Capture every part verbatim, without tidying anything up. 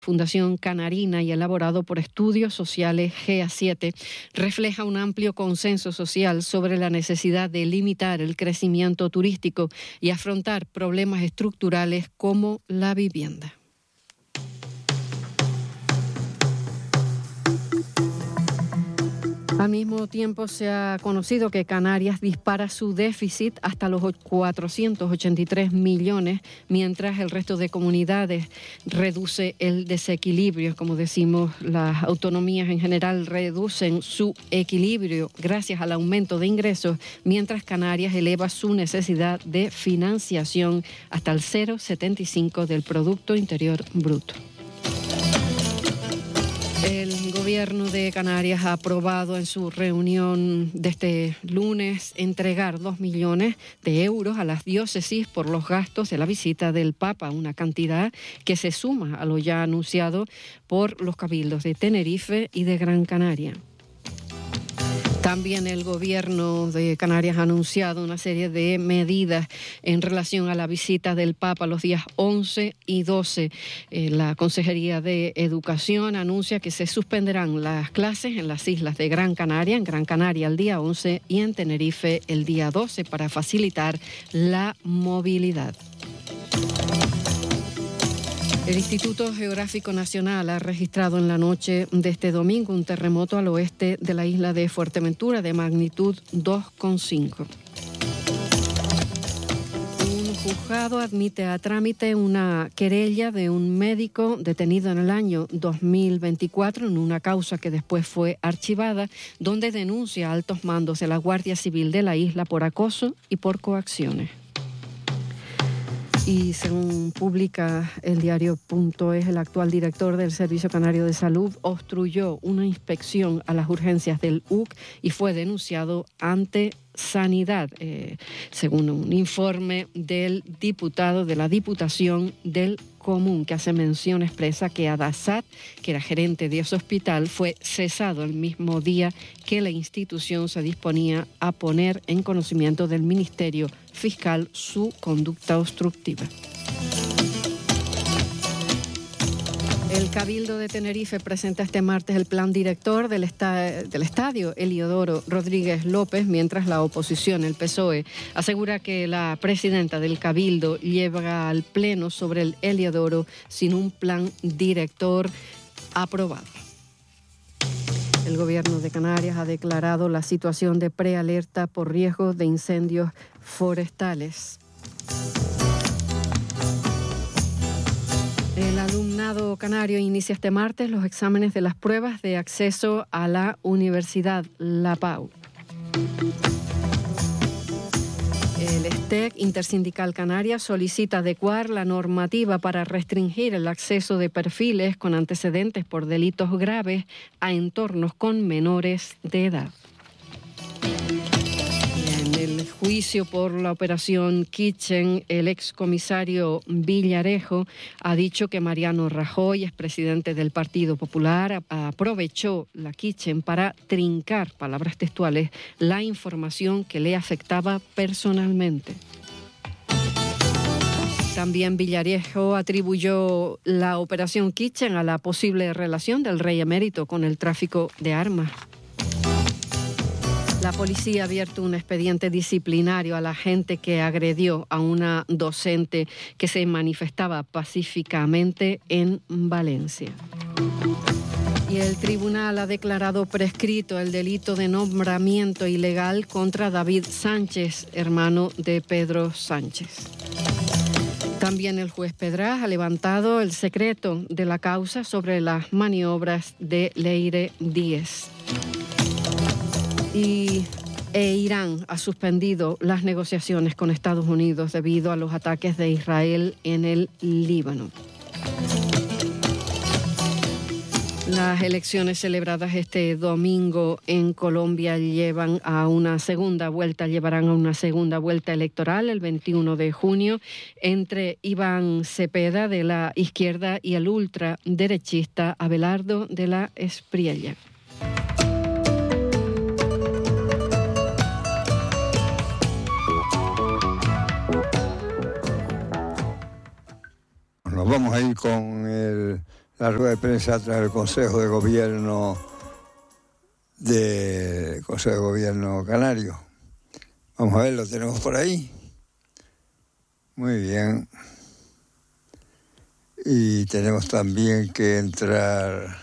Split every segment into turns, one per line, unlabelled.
Fundación Canarina y elaborado por Estudios Sociales G A siete, refleja un amplio consenso social sobre la necesidad de limitar el crecimiento turístico y afrontar problemas estructurales como la vivienda. Al mismo tiempo se ha conocido que Canarias dispara su déficit hasta los cuatrocientos ochenta y tres millones, mientras el resto de comunidades reduce el desequilibrio. Como decimos, las autonomías en general reducen su equilibrio gracias al aumento de ingresos, mientras Canarias eleva su necesidad de financiación hasta el cero coma setenta y cinco del Producto Interior Bruto. El Gobierno de Canarias ha aprobado en su reunión de este lunes entregar dos millones de euros a las diócesis por los gastos de la visita del Papa, una cantidad que se suma a lo ya anunciado por los cabildos de Tenerife y de Gran Canaria. También el Gobierno de Canarias ha anunciado una serie de medidas en relación a la visita del Papa los días once y doce. Eh, la Consejería de Educación anuncia que se suspenderán las clases en las islas de Gran Canaria, en Gran Canaria el día once y en Tenerife el día doce para facilitar la movilidad. El Instituto Geográfico Nacional ha registrado en la noche de este domingo un terremoto al oeste de la isla de Fuerteventura de magnitud dos coma cinco. Un juzgado admite a trámite una querella de un médico detenido en el año dos mil veinticuatro en una causa que después fue archivada, donde denuncia a altos mandos de la Guardia Civil de la isla por acoso y por coacciones. Y según publica el diario Punto Es, el actual director del Servicio Canario de Salud obstruyó una inspección a las urgencias del U C y fue denunciado ante Sanidad, eh, según un informe del diputado de la Diputación del Común, que hace mención expresa que Adasat, que era gerente de ese hospital, fue cesado el mismo día que la institución se disponía a poner en conocimiento del Ministerio Fiscal su conducta obstructiva. El Cabildo de Tenerife presenta este martes el plan director del, esta- del estadio Heliodoro Rodríguez López, mientras la oposición, el P S O E, asegura que la presidenta del Cabildo lleva al Pleno sobre el Heliodoro sin un plan director aprobado. El Gobierno de Canarias ha declarado la situación de prealerta por riesgo de incendios forestales. El alumnado canario inicia este martes los exámenes de las pruebas de acceso a la Universidad La Pau. El S T E C, Intersindical Canaria, solicita adecuar la normativa para restringir el acceso de perfiles con antecedentes por delitos graves a entornos con menores de edad. En el juicio por la operación Kitchen, el excomisario Villarejo ha dicho que Mariano Rajoy, expresidente del Partido Popular, aprovechó la Kitchen para trincar, palabras textuales, la información que le afectaba personalmente. También Villarejo atribuyó la operación Kitchen a la posible relación del rey emérito con el tráfico de armas. La policía ha abierto un expediente disciplinario a la gente que agredió a una docente que se manifestaba pacíficamente en Valencia. Y el tribunal ha declarado prescrito el delito de nombramiento ilegal contra David Sánchez, hermano de Pedro Sánchez. También el juez Pedraz ha levantado el secreto de la causa sobre las maniobras de Leire Díez. Y e Irán ha suspendido las negociaciones con Estados Unidos debido a los ataques de Israel en el Líbano. Las elecciones celebradas este domingo en Colombia llevan a una segunda vuelta, llevarán a una segunda vuelta electoral el veintiuno de junio entre Iván Cepeda de la izquierda y el ultraderechista Abelardo de la Espriella.
Nos vamos a ir con el, la rueda de prensa tras el Consejo de Gobierno de Consejo de Gobierno Canario. Vamos a ver, lo tenemos por ahí. Muy bien. Y tenemos también que entrar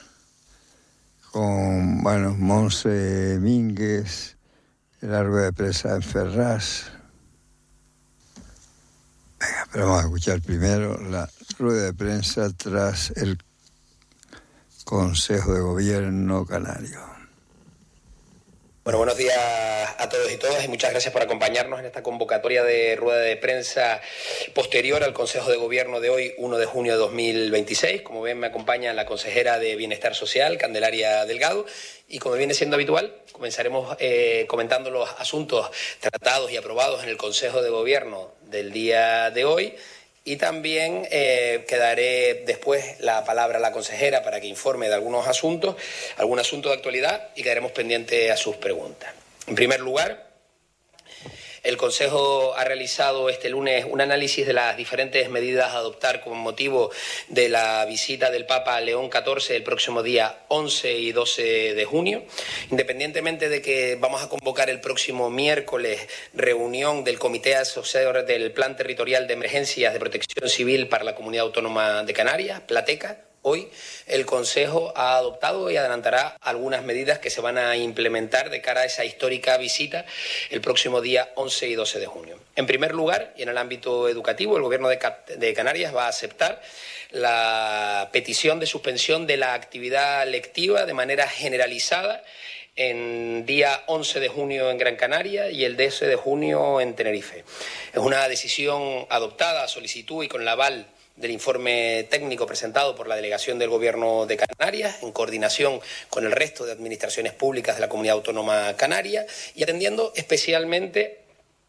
con, bueno, Monse Mínguez, en la rueda de prensa en Ferraz. Venga, pero vamos a escuchar primero la rueda de prensa tras el Consejo de Gobierno Canario.
Bueno, buenos días a todos y todas y muchas gracias por acompañarnos en esta convocatoria de rueda de prensa posterior al Consejo de Gobierno de hoy, primero de junio de dos mil veintiséis. Como ven, me acompaña la consejera de Bienestar Social, Candelaria Delgado, y como viene siendo habitual, comenzaremos eh, comentando los asuntos tratados y aprobados en el Consejo de Gobierno del día de hoy. Y también eh, quedaré después la palabra a la consejera para que informe de algunos asuntos, algún asunto de actualidad, y quedaremos pendientes a sus preguntas. En primer lugar, el Consejo ha realizado este lunes un análisis de las diferentes medidas a adoptar con motivo de la visita del Papa a León catorce el próximo día once y doce de junio. Independientemente de que vamos a convocar el próximo miércoles reunión del Comité Asesor del Plan Territorial de Emergencias de Protección Civil para la Comunidad Autónoma de Canarias, Plateca, hoy el Consejo ha adoptado y adelantará algunas medidas que se van a implementar de cara a esa histórica visita el próximo día once y doce de junio. En primer lugar, y en el ámbito educativo, el Gobierno de Canarias va a aceptar la petición de suspensión de la actividad lectiva de manera generalizada en día once de junio en Gran Canaria y el doce de junio en Tenerife. Es una decisión adoptada a solicitud y con el aval del informe técnico presentado por la Delegación del Gobierno de Canarias, en coordinación con el resto de administraciones públicas de la Comunidad Autónoma Canaria y atendiendo especialmente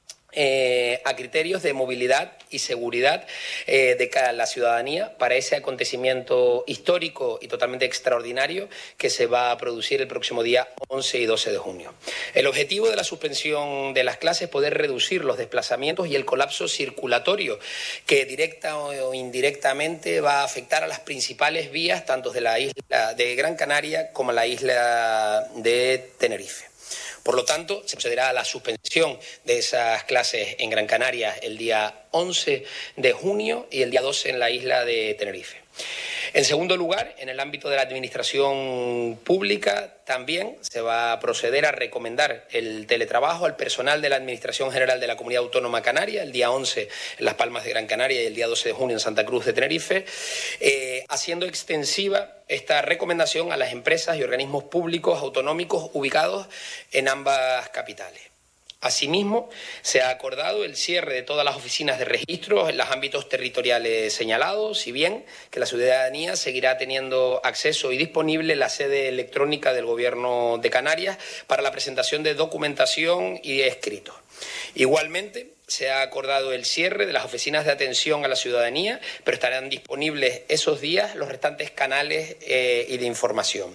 Eh, a criterios de movilidad y seguridad eh, de cara a la ciudadanía para ese acontecimiento histórico y totalmente extraordinario que se va a producir el próximo día once y doce de junio. El objetivo de la suspensión de las clases es poder reducir los desplazamientos y el colapso circulatorio que directa o indirectamente va a afectar a las principales vías tanto de la isla de Gran Canaria como a la isla de Tenerife. Por lo tanto, se procederá a la suspensión de esas clases en Gran Canaria el día once de junio y el día doce en la isla de Tenerife. En segundo lugar, en el ámbito de la administración pública, también se va a proceder a recomendar el teletrabajo al personal de la Administración General de la Comunidad Autónoma Canaria, el día once en Las Palmas de Gran Canaria y el día doce de junio en Santa Cruz de Tenerife, eh, haciendo extensiva esta recomendación a las empresas y organismos públicos autonómicos ubicados en ambas capitales. Asimismo, se ha acordado el cierre de todas las oficinas de registro en los ámbitos territoriales señalados, si bien que la ciudadanía seguirá teniendo acceso y disponible la sede electrónica del Gobierno de Canarias para la presentación de documentación y escritos. Igualmente, se ha acordado el cierre de las oficinas de atención a la ciudadanía, pero estarán disponibles esos días los restantes canales eh, y de información.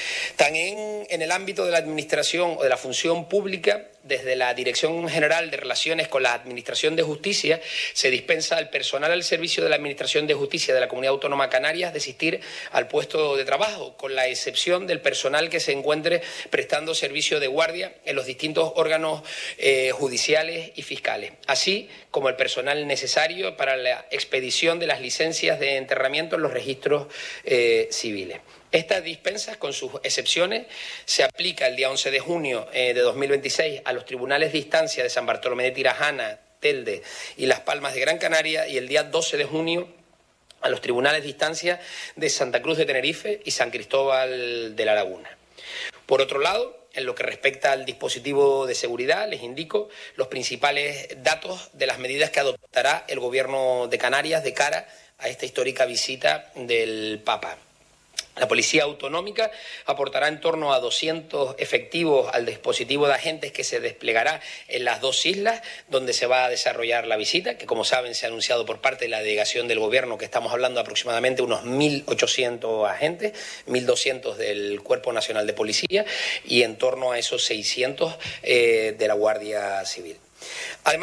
También en el ámbito de la administración o de la función pública, desde la Dirección General de Relaciones con la Administración de Justicia, se dispensa al personal al servicio de la Administración de Justicia de la Comunidad Autónoma Canarias de asistir al puesto de trabajo, con la excepción del personal que se encuentre prestando servicio de guardia en los distintos órganos eh, judiciales y fiscales, así como el personal necesario para la expedición de las licencias de enterramiento en los registros eh, civiles. Estas dispensas, con sus excepciones, se aplica el día once de junio eh, de dos mil veintiséis a los tribunales de instancia de San Bartolomé de Tirajana, Telde y Las Palmas de Gran Canaria y el día doce de junio a los tribunales de instancia de Santa Cruz de Tenerife y San Cristóbal de la Laguna. Por otro lado, en lo que respecta al dispositivo de seguridad, les indico los principales datos de las medidas que adoptará el Gobierno de Canarias de cara a esta histórica visita del Papa. La Policía Autonómica aportará en torno a doscientos efectivos al dispositivo de agentes que se desplegará en las dos islas donde se va a desarrollar la visita, que como saben se ha anunciado por parte de la delegación del Gobierno que estamos hablando de aproximadamente unos mil ochocientos agentes, mil doscientos del Cuerpo Nacional de Policía y en torno a esos seiscientos eh, de la Guardia Civil. Además,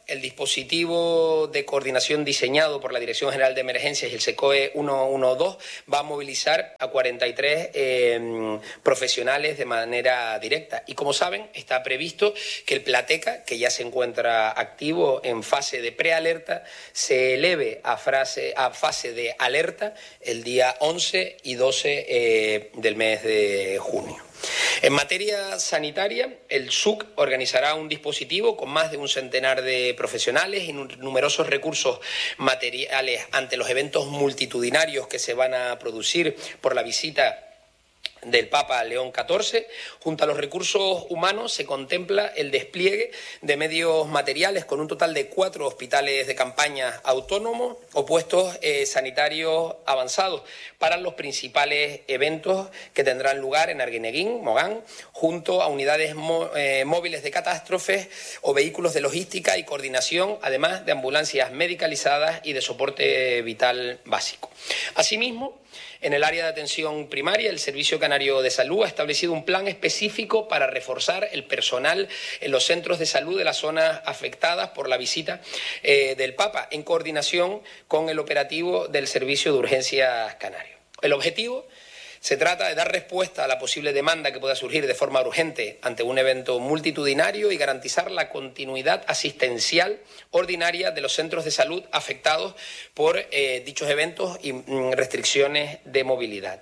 el dispositivo de coordinación diseñado por la Dirección General de Emergencias y el SECOE ciento doce va a movilizar a cuarenta y tres eh, profesionales de manera directa. Y como saben, está previsto que el Plateca, que ya se encuentra activo en fase de prealerta, se eleve a, frase, a fase de alerta el día once y doce eh, del mes de junio. En materia sanitaria, el S U C organizará un dispositivo con más de un centenar de profesionales y numerosos recursos materiales ante los eventos multitudinarios que se van a producir por la visita del Papa León catorce. Junto a los recursos humanos se contempla el despliegue de medios materiales con un total de cuatro hospitales de campaña autónomos o puestos eh, sanitarios avanzados para los principales eventos que tendrán lugar en Arguineguín, Mogán, junto a unidades eh, móviles de catástrofes o vehículos de logística y coordinación, además de ambulancias medicalizadas y de soporte vital básico. Asimismo, en el área de atención primaria, el Servicio Canario de Salud ha establecido un plan específico para reforzar el personal en los centros de salud de las zonas afectadas por la visita eh, del Papa, en coordinación con el operativo del Servicio de Urgencias Canario. El objetivo se trata de dar respuesta a la posible demanda que pueda surgir de forma urgente ante un evento multitudinario y garantizar la continuidad asistencial ordinaria de los centros de salud afectados por eh, dichos eventos y mm, restricciones de movilidad.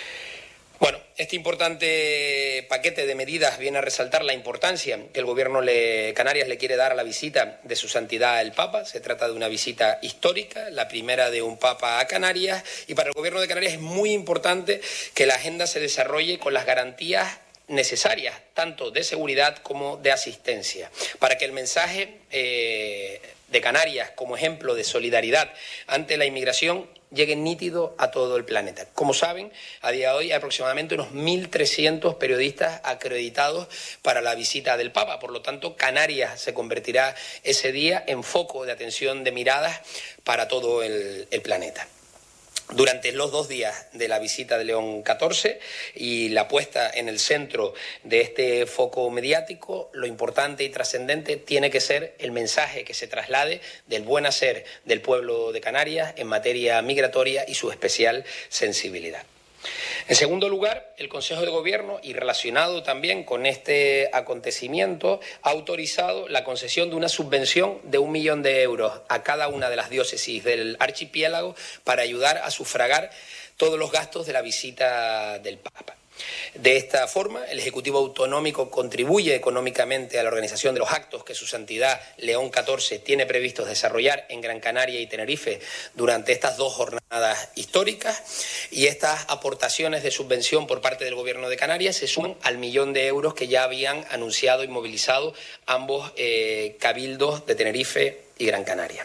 Bueno, este importante paquete de medidas viene a resaltar la importancia que el Gobierno de Canarias le quiere dar a la visita de su santidad el Papa. Se trata de una visita histórica, la primera de un Papa a Canarias, y para el Gobierno de Canarias es muy importante que la agenda se desarrolle con las garantías necesarias, tanto de seguridad como de asistencia, para que el mensaje eh, de Canarias como ejemplo de solidaridad ante la inmigración llegue nítido a todo el planeta. Como saben, a día de hoy hay aproximadamente unos mil trescientos periodistas acreditados para la visita del Papa. Por lo tanto, Canarias se convertirá ese día en foco de atención de miradas para todo el, el planeta. Durante los dos días de la visita de León catorce y la puesta en el centro de este foco mediático, lo importante y trascendente tiene que ser el mensaje que se traslade del buen hacer del pueblo de Canarias en materia migratoria y su especial sensibilidad. En segundo lugar, el Consejo de Gobierno, y relacionado también con este acontecimiento, ha autorizado la concesión de una subvención de un millón de euros a cada una de las diócesis del archipiélago para ayudar a sufragar todos los gastos de la visita del Papa. De esta forma, el Ejecutivo Autonómico contribuye económicamente a la organización de los actos que su santidad León catorce tiene previstos desarrollar en Gran Canaria y Tenerife durante estas dos jornadas históricas, y estas aportaciones de subvención por parte del Gobierno de Canarias se suman al millón de euros que ya habían anunciado y movilizado ambos eh, cabildos de Tenerife y Gran Canaria.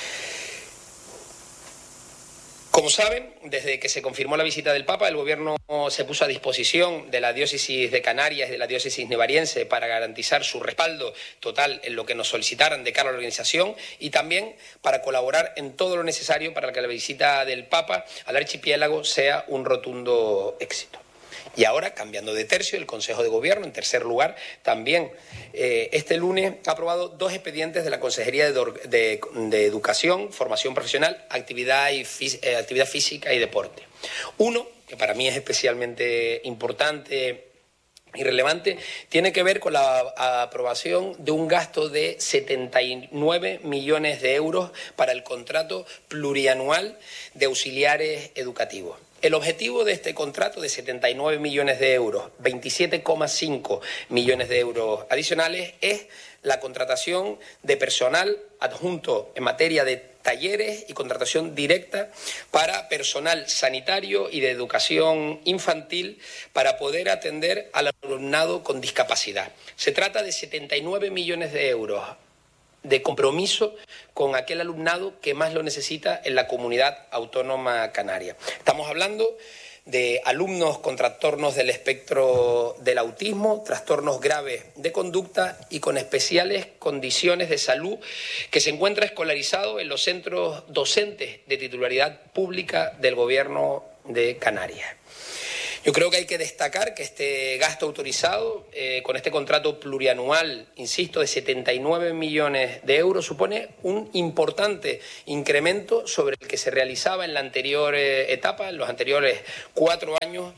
Como saben, desde que se confirmó la visita del Papa, el Gobierno se puso a disposición de la diócesis de Canarias y de la diócesis nevariense para garantizar su respaldo total en lo que nos solicitaran de cara a la organización y también para colaborar en todo lo necesario para que la visita del Papa al archipiélago sea un rotundo éxito. Y ahora, cambiando de tercio, el Consejo de Gobierno, en tercer lugar, también eh, este lunes ha aprobado dos expedientes de la Consejería de, de, de Educación, Formación Profesional, Actividad, y, eh, Actividad Física y Deporte. Uno, que para mí es especialmente importante y relevante, tiene que ver con la aprobación de un gasto de setenta y nueve millones de euros para el contrato plurianual de auxiliares educativos. El objetivo de este contrato de setenta y nueve millones de euros, veintisiete coma cinco millones de euros adicionales, es la contratación de personal adjunto en materia de talleres y contratación directa para personal sanitario y de educación infantil para poder atender al alumnado con discapacidad. Se trata de setenta y nueve millones de euros de compromiso con aquel alumnado que más lo necesita en la comunidad autónoma canaria. Estamos hablando de alumnos con trastornos del espectro del autismo, trastornos graves de conducta y con especiales condiciones de salud, que se encuentra escolarizado en los centros docentes de titularidad pública del Gobierno de Canarias. Yo creo que hay que destacar que este gasto autorizado, eh, con este contrato plurianual, insisto, de setenta y nueve millones de euros, supone un importante incremento sobre el que se realizaba en la anterior eh, etapa, en los anteriores cuatro años,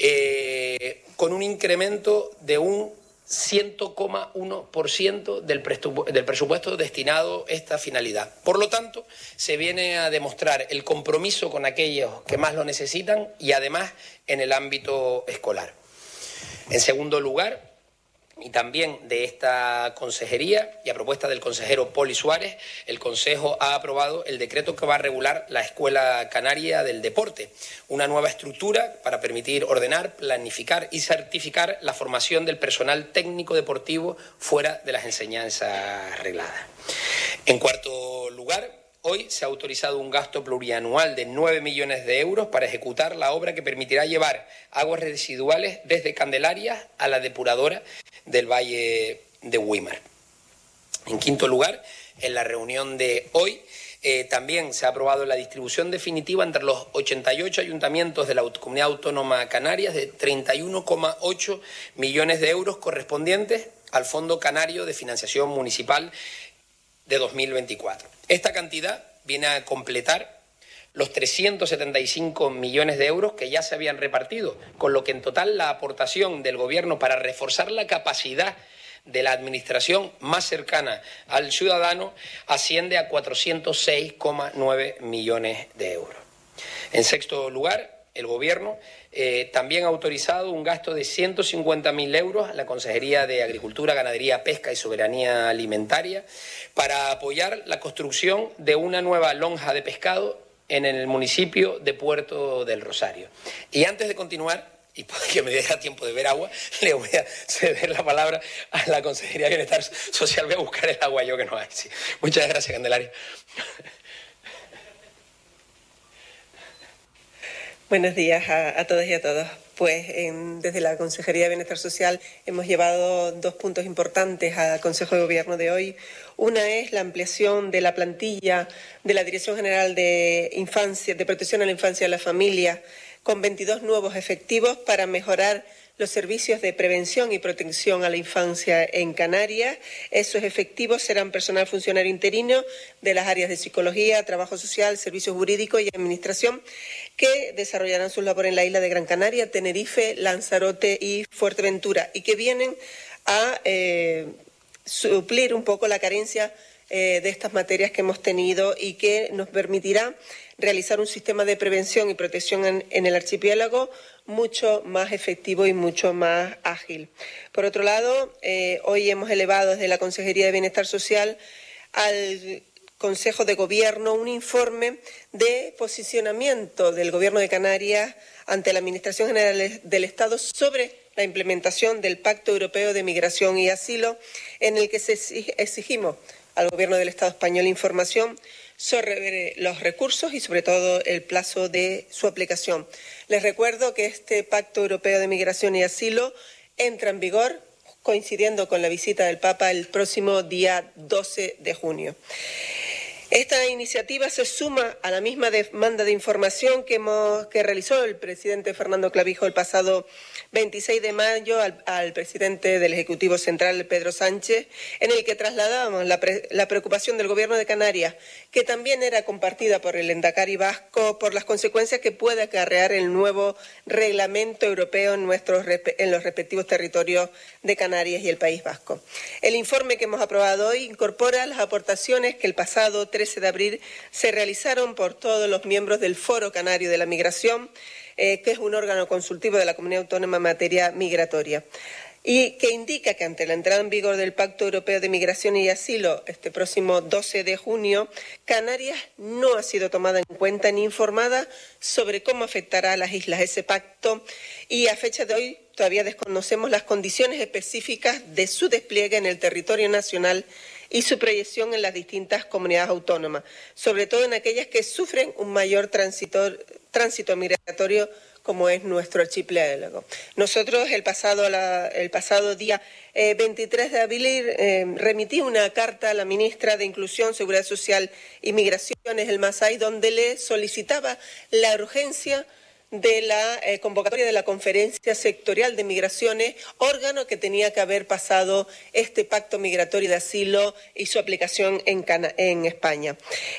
eh, con un incremento de un cien coma uno por ciento del presupuesto destinado a esta finalidad. Por lo tanto, se viene a demostrar el compromiso con aquellos que más lo necesitan y además en el ámbito escolar. En segundo lugar, y también de esta consejería y a propuesta del consejero Poli Suárez, el Consejo ha aprobado el decreto que va a regular la Escuela Canaria del Deporte, una nueva estructura para permitir ordenar, planificar y certificar la formación del personal técnico deportivo fuera de las enseñanzas regladas. En cuarto lugar, hoy se ha autorizado un gasto plurianual de nueve millones de euros para ejecutar la obra que permitirá llevar aguas residuales desde Candelaria a la depuradora del Valle de Güímar. En quinto lugar, en la reunión de hoy, eh, también se ha aprobado la distribución definitiva entre los ochenta y ocho ayuntamientos de la Comunidad Autónoma Canarias de treinta y uno coma ocho millones de euros correspondientes al Fondo Canario de Financiación Municipal de dos mil veinticuatro. Esta cantidad viene a completar los trescientos setenta y cinco millones de euros que ya se habían repartido, con lo que en total la aportación del Gobierno para reforzar la capacidad de la Administración más cercana al ciudadano asciende a cuatrocientos seis coma nueve millones de euros. En sexto lugar, el Gobierno eh, también ha autorizado un gasto de ciento cincuenta mil euros a la Consejería de Agricultura, Ganadería, Pesca y Soberanía Alimentaria para apoyar la construcción de una nueva lonja de pescado en el municipio de Puerto del Rosario. Y antes de continuar, y para que me dé tiempo de ver agua, le voy a ceder la palabra a la Consejería de Bienestar Social. Voy a buscar el agua yo que no hay. Sí. Muchas gracias, Candelaria.
Buenos días a, a todas y a todos. Pues en, desde la Consejería de Bienestar Social hemos llevado dos puntos importantes al Consejo de Gobierno de hoy. Una es la ampliación de la plantilla de la Dirección General de Infancia, de Protección a la Infancia y a la Familia, con veintidós nuevos efectivos para mejorar los servicios de prevención y protección a la infancia en Canarias. Esos efectivos serán personal funcionario interino de las áreas de psicología, trabajo social, servicios jurídicos y administración, que desarrollarán sus labores en la isla de Gran Canaria, Tenerife, Lanzarote y Fuerteventura, y que vienen a eh, suplir un poco la carencia eh, de estas materias que hemos tenido y que nos permitirá realizar un sistema de prevención y protección en, en el archipiélago mucho más efectivo y mucho más ágil. Por otro lado, eh, hoy hemos elevado desde la Consejería de Bienestar Social al Consejo de Gobierno un informe de posicionamiento del Gobierno de Canarias ante la Administración General del Estado sobre la implementación del Pacto Europeo de Migración y Asilo, en el que se exigimos al Gobierno del Estado español información sobre los recursos y sobre todo el plazo de su aplicación. Les recuerdo que este Pacto Europeo de Migración y Asilo entra en vigor coincidiendo con la visita del Papa el próximo día doce de junio. Esta iniciativa se suma a la misma demanda de información que, hemos, que realizó el presidente Fernando Clavijo el pasado veintiséis de mayo al, al presidente del Ejecutivo Central, Pedro Sánchez, en el que trasladábamos la, pre, la preocupación del Gobierno de Canarias, que también era compartida por el Endacari vasco, por las consecuencias que puede acarrear el nuevo reglamento europeo en, nuestros, en los respectivos territorios de Canarias y el País Vasco. El informe que hemos aprobado hoy incorpora las aportaciones que el pasado trece de abril se realizaron por todos los miembros del Foro Canario de la Migración, eh, que es un órgano consultivo de la Comunidad Autónoma en materia migratoria, y que indica que ante la entrada en vigor del Pacto Europeo de Migración y Asilo este próximo doce de junio, Canarias no ha sido tomada en cuenta ni informada sobre cómo afectará a las islas ese pacto, y a fecha de hoy todavía desconocemos las condiciones específicas de su despliegue en el territorio nacional y su proyección en las distintas comunidades autónomas, sobre todo en aquellas que sufren un mayor tránsito, tránsito migratorio como es nuestro archipiélago. Nosotros el pasado, la, el pasado día eh, veintitrés de abril eh, remití una carta a la ministra de Inclusión, Seguridad Social y Migraciones, el Masai, donde le solicitaba la urgencia de la eh, convocatoria de la Conferencia Sectorial de Migraciones, órgano que tenía que haber pasado este pacto migratorio de asilo y su aplicación en, Cana en España.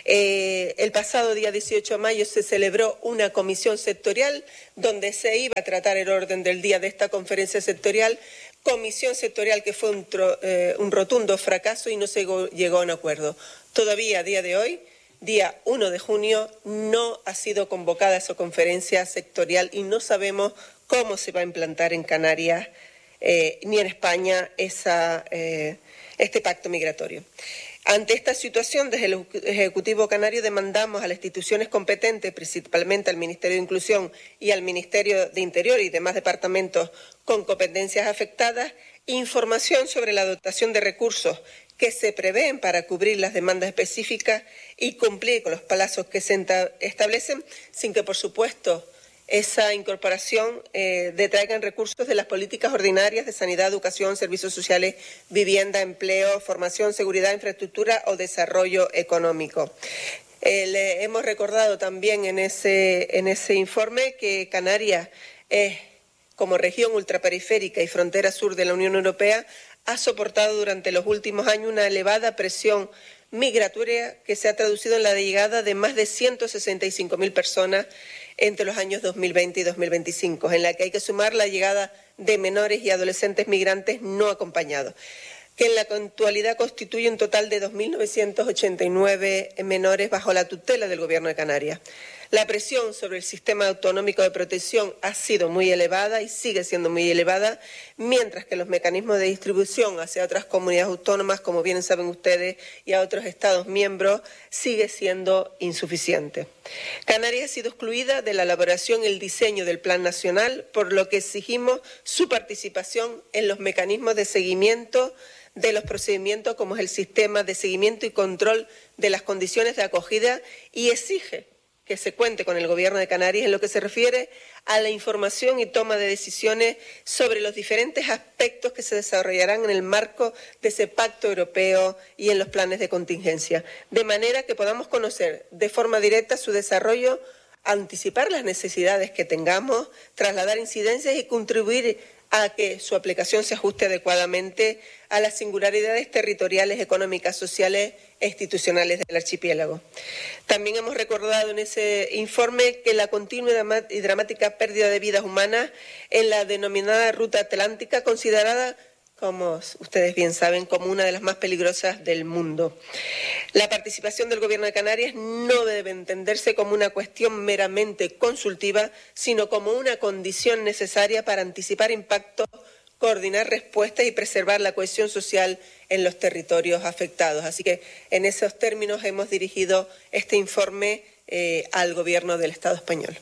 Eh, el pasado día dieciocho de mayo se celebró una comisión sectorial donde se iba a tratar el orden del día de esta conferencia sectorial, comisión sectorial que fue un, eh, un rotundo fracaso y no se llegó a un acuerdo. Todavía a día de hoy, día uno de junio, no ha sido convocada esa conferencia sectorial y no sabemos cómo se va a implantar en Canarias eh, ni en España esa, eh, este pacto migratorio. Ante esta situación, desde el Ejecutivo Canario demandamos a las instituciones competentes, principalmente al Ministerio de Inclusión y al Ministerio de Interior y demás departamentos con competencias afectadas, información sobre la dotación de recursos que se prevén para cubrir las demandas específicas y cumplir con los plazos que se establecen, sin que, por supuesto, esa incorporación eh, detraigan recursos de las políticas ordinarias de sanidad, educación, servicios sociales, vivienda, empleo, formación, seguridad, infraestructura o desarrollo económico. Eh, le hemos recordado también en ese, en ese informe que Canarias es, como región ultraperiférica y frontera sur de la Unión Europea, ha soportado durante los últimos años una elevada presión migratoria que se ha traducido en la llegada de más de ciento sesenta y cinco mil personas entre los años dos mil veinte y dos mil veinticinco, en la que hay que sumar la llegada de menores y adolescentes migrantes no acompañados, que en la actualidad constituye un total de dos mil novecientos ochenta y nueve menores bajo la tutela del Gobierno de Canarias. La presión sobre el sistema autonómico de protección ha sido muy elevada y sigue siendo muy elevada, mientras que los mecanismos de distribución hacia otras comunidades autónomas, como bien saben ustedes, y a otros Estados miembros, sigue siendo insuficiente. Canarias ha sido excluida de la elaboración y el diseño del Plan Nacional, por lo que exigimos su participación en los mecanismos de seguimiento de los procedimientos, como es el sistema de seguimiento y control de las condiciones de acogida, y exige que se cuente con el Gobierno de Canarias en lo que se refiere a la información y toma de decisiones sobre los diferentes aspectos que se desarrollarán en el marco de ese pacto europeo y en los planes de contingencia, de manera que podamos conocer de forma directa su desarrollo, anticipar las necesidades que tengamos, trasladar incidencias y contribuir a que su aplicación se ajuste adecuadamente a las singularidades territoriales, económicas, sociales e institucionales del archipiélago. También hemos recordado en ese informe que la continua y dramática pérdida de vidas humanas en la denominada Ruta Atlántica, considerada, como ustedes bien saben, como una de las más peligrosas del mundo. La participación del Gobierno de Canarias no debe entenderse como una cuestión meramente consultiva, sino como una condición necesaria para anticipar impactos, coordinar respuestas y preservar la cohesión social en los territorios afectados. Así que en esos términos hemos dirigido este informe eh, al Gobierno del Estado español.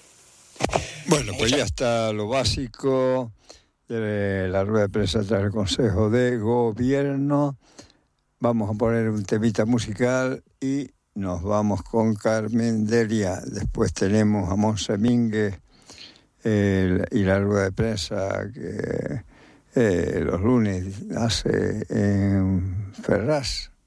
Bueno, pues ya está lo básico de la rueda de prensa tras el Consejo de Gobierno. Vamos a poner un temita musical y nos vamos con Carmen Delia. Después tenemos a Monse Mínguez eh, y la rueda de prensa que eh, los lunes hace en Ferraz.